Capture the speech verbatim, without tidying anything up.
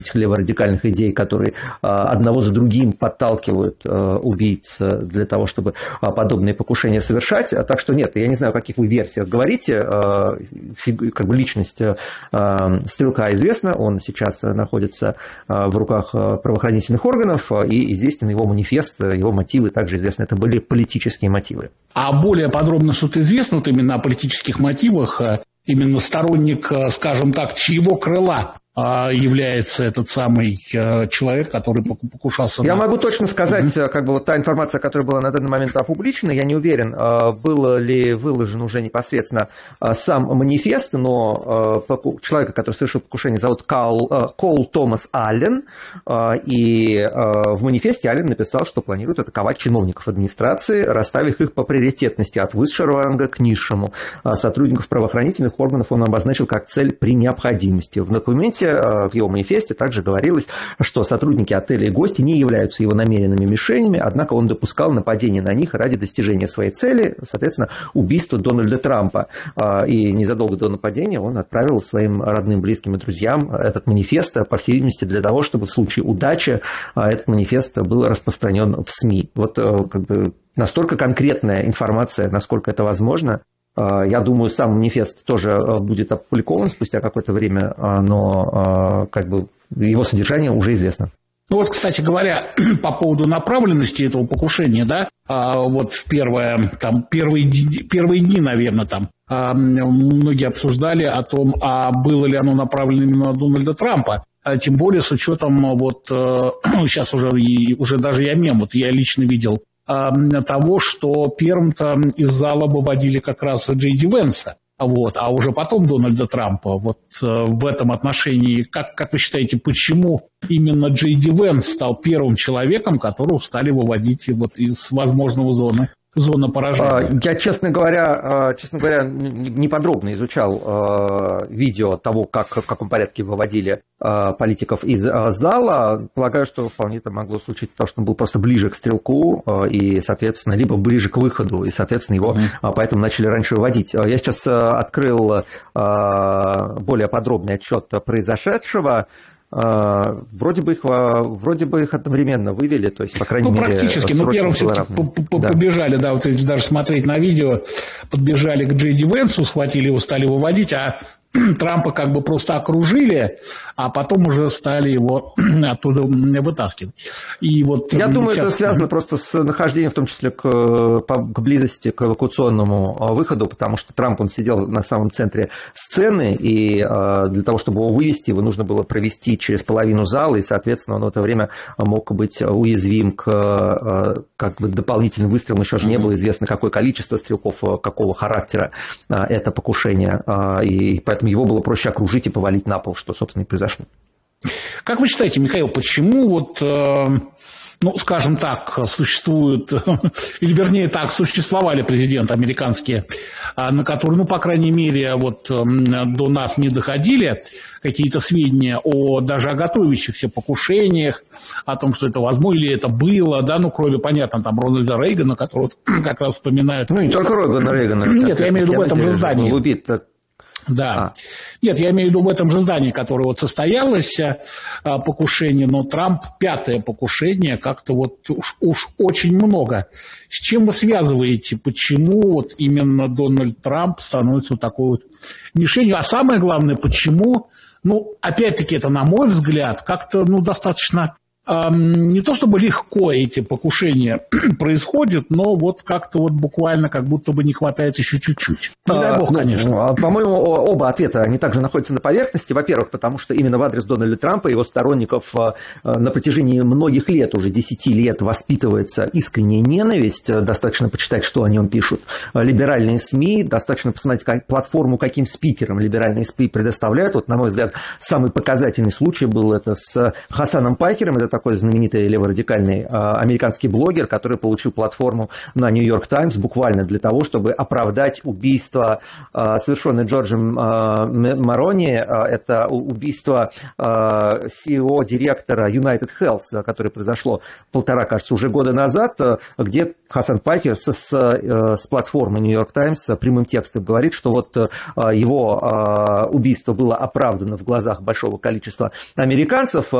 этих леворадикальных идей, которые одного за другим подталкивают убийц для того, чтобы подобные покушения совершать. Так что нет, я не знаю, о каких вы версиях говорите. Как бы личность Стрелка известна, он сейчас находится в руках правоохранительных органов, и известен его манифест, его мотивы также известны. Это были политические мотивы. А более подробно что-то известно вот именно о политических мотивах, именно сторонник, скажем так, чьего крыла является этот самый человек, который покушался на... Я могу точно сказать, mm-hmm. как бы вот та информация, которая была на данный момент опубличена, я не уверен, был ли выложен уже непосредственно сам манифест, но человека, который совершил покушение, зовут Кол, Кол Томас Аллен, и в манифесте Аллен написал, что планирует атаковать чиновников администрации, расставив их по приоритетности от высшего ранга к низшему. Сотрудников правоохранительных органов он обозначил как цель при необходимости. В документе, в его манифесте также говорилось, что сотрудники отеля и гости не являются его намеренными мишенями, однако он допускал нападение на них ради достижения своей цели, соответственно, убийства Дональда Трампа. И незадолго до нападения он отправил своим родным, близким и друзьям этот манифест, по всей видимости, для того, чтобы в случае удачи этот манифест был распространен в СМИ. Вот как бы настолько конкретная информация, насколько это возможно. Я думаю, сам манифест тоже будет опубликован спустя какое-то время, но как бы его содержание уже известно. Ну вот, кстати говоря, по поводу направленности этого покушения, да, вот в первое, там, первые, первые дни, наверное, там многие обсуждали о том, а было ли оно направлено именно на Дональда Трампа. Тем более с учетом вот сейчас уже, уже даже я мем, вот я лично видел, того, что первым-то из зала выводили как раз Джей Ди Венса, вот, а уже потом Дональда Трампа. Вот в этом отношении, как, как вы считаете, почему именно Джей Ди Венс стал первым человеком, которого стали выводить вот из возможного зоны? Зона поражения. Я, честно говоря, честно говоря, неподробно изучал видео того, как, в каком порядке выводили политиков из зала. Полагаю, что вполне это могло случиться, потому что он был просто ближе к Стрелку и, соответственно, либо ближе к выходу, и, соответственно, его mm-hmm. поэтому начали раньше выводить. Я сейчас открыл более подробный отчет произошедшего. Вроде бы их, вроде бы их одновременно вывели, то есть, по крайней ну, мере... практически, но первым все-таки побежали, да. да, вот даже смотреть на видео, подбежали к Джей Ди Венсу, схватили его, стали выводить, а Трампа как бы просто окружили, а потом уже стали его оттуда вытаскивать. И вот Я думаю, сейчас... это связано просто с нахождением, в том числе к, к близости к эвакуационному выходу, потому что Трамп, он сидел на самом центре сцены, и для того, чтобы его вывести, его нужно было провести через половину зала, и, соответственно, он в это время мог быть уязвим к как бы дополнительным выстрелам. Еще же не было известно, какое количество стрелков, какого характера это покушение, и поэтому его было проще окружить и повалить на пол, что, собственно, и произошло. Как вы считаете, Михаил, почему вот, ну, скажем так, существуют, или вернее так, существовали президенты американские, на которые, ну, по крайней мере, вот до нас не доходили какие-то сведения о даже о готовящихся покушениях, о том, что это возможно, или это было, да, ну, кроме, понятно, там, Рональда Рейгана, которого как раз вспоминают. Ну, не только Рональда Рейгана. Нет, я имею в виду в этом же здании. Убит Да. А. Нет, я имею в виду в этом же здании, которое вот состоялось покушение, но Трамп пятое покушение, как-то вот уж, уж очень много. С чем вы связываете, почему вот именно Дональд Трамп становится вот такой вот мишенью? А самое главное, почему, ну, опять-таки, это, на мой взгляд, как-то, ну, достаточно... Не то чтобы легко эти покушения происходят, но вот как-то вот буквально как будто бы не хватает еще чуть-чуть. Не дай бог, ну, конечно. По-моему, оба ответа, они также находятся на поверхности. Во-первых, потому что именно в адрес Дональда Трампа и его сторонников на протяжении многих лет, уже десяти лет, воспитывается искренняя ненависть. Достаточно почитать, что о нем пишут либеральные СМИ, достаточно посмотреть как, платформу, каким спикерам либеральные СМИ предоставляют. Вот, на мой взгляд, самый показательный случай был это с Хасаном Пайкером, это такой знаменитый леворадикальный американский блогер, который получил платформу на Нью-Йорк Таймс буквально для того, чтобы оправдать убийство, совершенное Джорджем Марони. Это убийство си и о-директора United Health, которое произошло полтора, кажется, уже года назад, где Хасан Пайкер с, с, с платформы Нью-Йорк Таймс прямым текстом говорит, что вот его убийство было оправдано в глазах большого количества американцев.